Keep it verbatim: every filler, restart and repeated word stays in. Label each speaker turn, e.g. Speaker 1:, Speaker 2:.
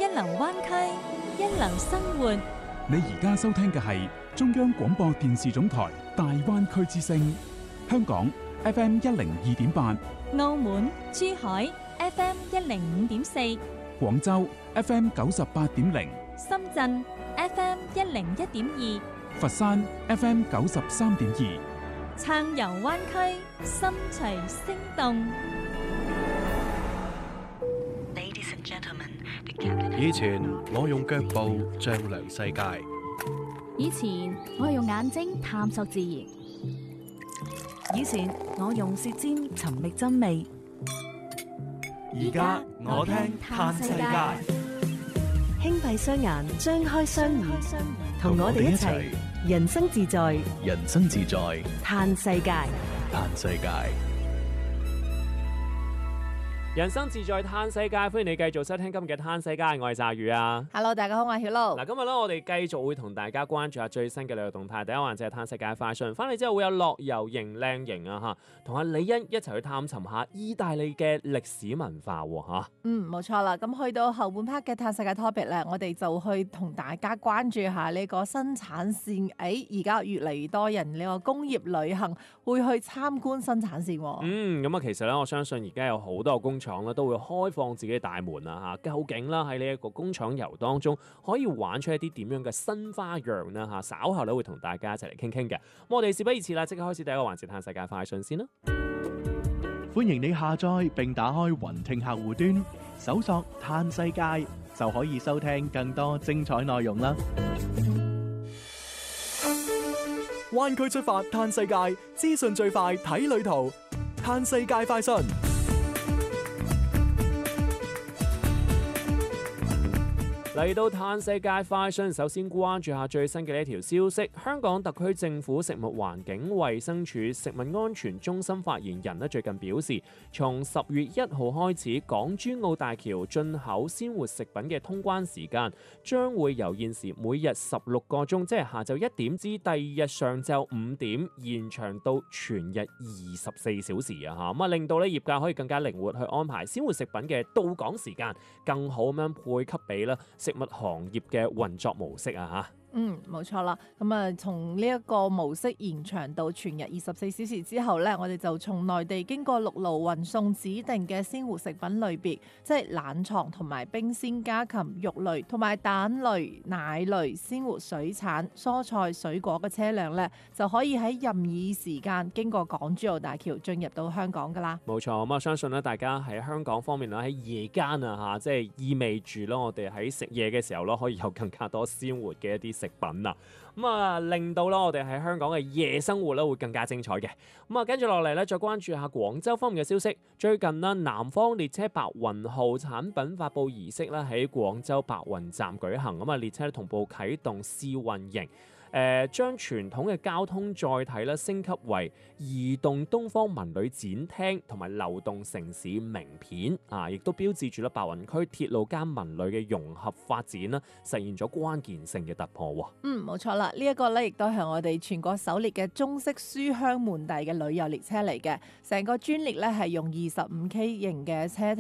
Speaker 1: 流灣區，一流生活。
Speaker 2: 你而家收聽嘅係中央廣播電視總台大灣區之聲，香港 F M 一零二點八，
Speaker 1: 澳門、珠海 F M 一零五點四，
Speaker 2: 廣州 F M 九十八點零，
Speaker 1: 深圳 F M 一零一點二，
Speaker 2: 佛山 F M 九十三點二。
Speaker 1: 撐遊灣區，心隨聲動。
Speaker 3: 以前我用腳步丈量世界，
Speaker 4: 以前我係用眼睛探索自然，
Speaker 5: 以前我用舌尖尋覓真味，
Speaker 6: 而家我聽嘆世界。
Speaker 5: 輕閉雙眼，張開雙耳，同我哋一齊人生自在，
Speaker 3: 人生自在
Speaker 5: 嘆世界，
Speaker 3: 嘆世界。
Speaker 7: 人生自在嘆世界，歡迎你繼續收聽今日嘅嘆世界，我係炸魚啊
Speaker 8: Hello， 大家好，我係曉露。
Speaker 7: 嗱，今日咧我哋繼續會同大家關注下最新嘅旅遊動態。第一環節係嘆世界快訊，翻嚟之後會有樂遊型靚型啊吓，同阿李欣一齊去探尋下意大利嘅歷史文化吓。
Speaker 8: 嗯，冇錯啦。咁去到後半 part 嘅嘆世界 topic 咧，我哋就去同大家關注下呢個生產線。誒、哎，而家越嚟越多人呢個工業旅行會去參觀生產線。
Speaker 7: 嗯，咁啊，其實咧我相信而家有好多個工廠咧都會開放自己嘅大門啦嚇，究竟啦喺呢一個工廠遊當中可以玩出一啲點樣嘅新花樣啦嚇，稍後咧會同大家一齊嚟傾傾嘅。咁我哋事不宜遲啦，即刻開始第一個環節嘆世界快訊先啦。
Speaker 6: 歡迎你下載並打開雲聽客戶端，搜索嘆世界就可以收聽更多精彩內容啦。灣區出發嘆世界，資訊最快睇旅途，嘆世界快訊。
Speaker 7: 嚟到嘆世界快訊，首先關注下最新嘅呢一條消息。香港特區政府食物環境衛生署食物安全中心發言人咧最近表示，從十月一號開始，港珠澳大橋進口鮮活食品嘅通關時間將會由現時每日十六個鐘，即係下晝一點至第二日上晝五點，延長到全日二十四小時啊！嚇咁啊，令到咧業界可以更加靈活去安排鮮活食品嘅到港時間，更好咁樣配給俾啦食物行業嘅運作模式啊嚇。
Speaker 8: 嗯，冇錯啦。咁啊，從呢一個模式延長到全日二十四小時之後呢，我哋就從內地經過陸路運送指定嘅鮮活食品類別，即係冷藏同埋冰鮮家禽、肉類同埋蛋類、奶類、鮮活水產、蔬菜、水果嘅車輛呢，就可以喺任意時間經過港珠澳大橋進入到香港噶啦。
Speaker 7: 冇錯，咁啊，相信咧大家喺香港方面咧喺夜間啊嚇，即係意味住咯，我哋喺食嘢嘅時候咯，可以有更加多鮮活嘅一啲食品啊，咁啊令到啦我哋喺香港嘅夜生活咧會更加精彩嘅。咁啊跟住落嚟咧，再關注下廣州方面嘅消息。最近啦，南方列車白雲號產品發布儀式咧喺廣州白雲站舉行，咁啊列車同步啟動試運營。誒、呃、將傳統嘅交通載體咧升級為移動東方文旅展廳同埋流動城市名片啊，亦都標誌住咧白雲區鐵路加文旅嘅融合發展啦，實現咗關鍵性嘅突破喎。
Speaker 8: 嗯，冇錯啦，呢、這、一個咧亦都係我哋全國首列嘅中式書香門第嘅旅遊列車嚟嘅，成個專列咧係用二十五 K 型嘅車體。